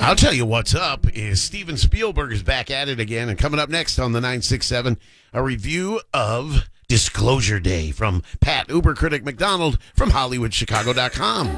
I'll tell you what's up is Steven Spielberg is back at it again, and coming up next on the 967, a review of Disclosure Day from Pat Uber Critic McDonald from HollywoodChicago.com.